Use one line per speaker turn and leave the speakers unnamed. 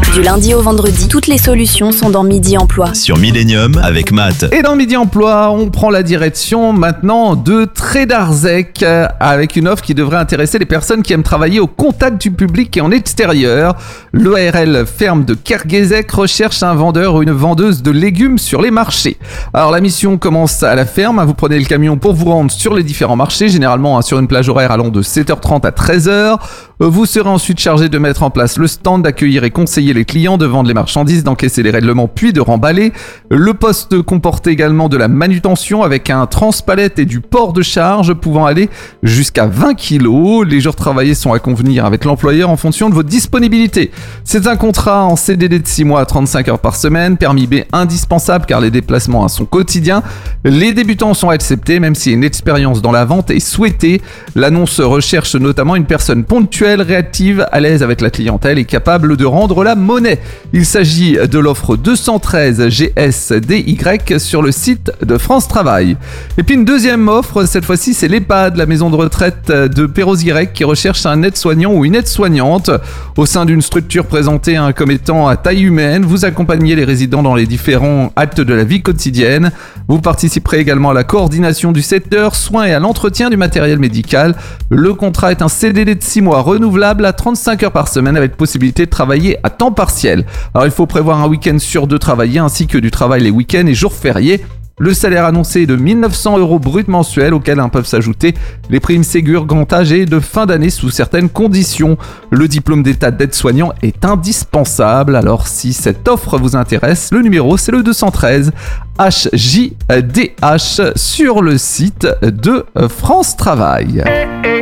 Du lundi au vendredi, toutes les solutions sont dans Midi Emploi.
Sur Millennium avec Matt.
Et dans Midi Emploi, on prend la direction maintenant de Trédarzec avec une offre qui devrait intéresser les personnes qui aiment travailler au contact du public et en extérieur. L'ORL ferme de Kerguezec recherche un vendeur ou une vendeuse de légumes sur les marchés. Alors la mission commence à la ferme, vous prenez le camion pour vous rendre sur les différents marchés, généralement sur une plage horaire allant de 7h30 à 13h. Vous serez ensuite chargé de mettre en place le stand, d'accueillir et conseiller les clients, de vendre les marchandises, d'encaisser les règlements puis de remballer. Le poste comporte également de la manutention avec un transpalette et du port de charge pouvant aller jusqu'à 20 kg. Les jours travaillés sont à convenir avec l'employeur en fonction de votre disponibilité. C'est un contrat en CDD de 6 mois à 35 heures par semaine, permis B indispensable car les déplacements sont quotidiens. Les débutants sont acceptés même si une expérience dans la vente est souhaitée. L'annonce recherche notamment une personne ponctuelle, réactive, à l'aise avec la clientèle et capable de rendre la monnaie. Il s'agit de l'offre 213 GSDY sur le site de France Travail. Et puis une deuxième offre, cette fois-ci c'est l'EHPAD, la maison de retraite de Perros-Guirec qui recherche un aide-soignant ou une aide-soignante. Au sein d'une structure présentée comme étant à taille humaine, vous accompagnez les résidents dans les différents actes de la vie quotidienne. Vous participerez également à la coordination du secteur, soins et à l'entretien du matériel médical. Le contrat est un CDD de 6 mois renouvelable à 35 heures par semaine avec possibilité de travailler à temps partiel. Alors il faut prévoir un week-end sur 2 travaillés ainsi que du travail les week-ends et jours fériés. Le salaire annoncé est de 1 900 € brut mensuels auxquels peuvent s'ajouter les primes Ségur, grand âge et de fin d'année sous certaines conditions. Le diplôme d'état d'aide-soignant est indispensable. Alors si cette offre vous intéresse, le numéro c'est le 213 HJDH sur le site de France Travail.